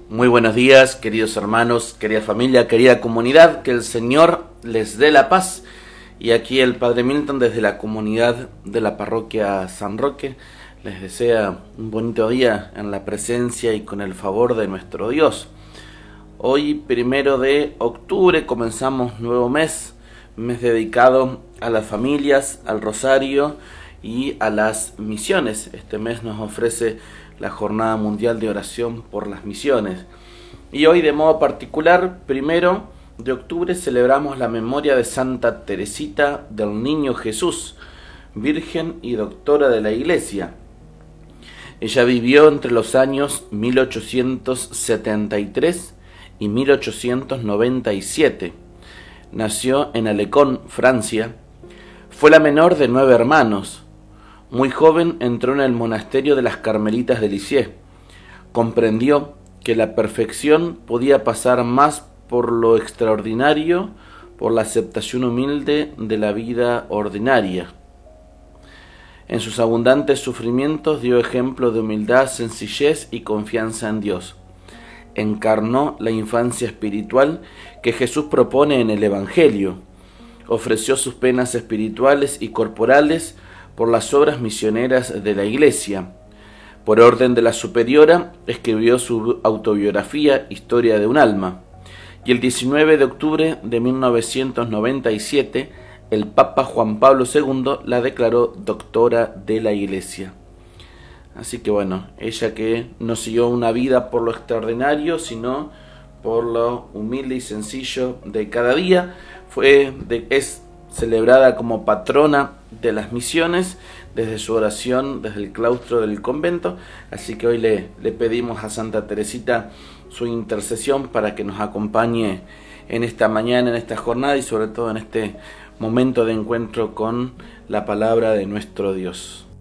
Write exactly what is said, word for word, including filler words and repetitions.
Muy buenos días, queridos hermanos, querida familia, querida comunidad, que el Señor les dé la paz. Y aquí el Padre Milton, desde la comunidad de la parroquia San Roque, les desea un bonito día en la presencia y con el favor de nuestro Dios. Hoy, primero de octubre, comenzamos nuevo mes, mes dedicado a las familias, al rosario y a las misiones. Este mes nos ofrece la Jornada Mundial de Oración por las Misiones. Y hoy, de modo particular, primero de octubre, celebramos la memoria de Santa Teresita del Niño Jesús, virgen y doctora de la Iglesia. Ella vivió entre los años mil ochocientos setenta y tres y mil ochocientos noventa y siete. Nació en Alençon, Francia. Fue la menor de nueve hermanos. Muy joven entró en el monasterio de las Carmelitas de Lisieux. Comprendió que la perfección podía pasar más por lo extraordinario, por la aceptación humilde de la vida ordinaria. En sus abundantes sufrimientos dio ejemplo de humildad, sencillez y confianza en Dios. Encarnó la infancia espiritual que Jesús propone en el Evangelio. Ofreció sus penas espirituales y corporales por las obras misioneras de la Iglesia. Por orden de la superiora, escribió su autobiografía Historia de un alma. Y el diecinueve de octubre de mil novecientos noventa y siete, el Papa Juan Pablo segundo la declaró doctora de la Iglesia. Así que bueno, ella que no siguió una vida por lo extraordinario, sino por lo humilde y sencillo de cada día, fue de, es celebrada como patrona de las misiones desde su oración, desde el claustro del convento. Así que hoy le, le pedimos a Santa Teresita su intercesión para que nos acompañe en esta mañana, en esta jornada y sobre todo en este momento de encuentro con la palabra de nuestro Dios.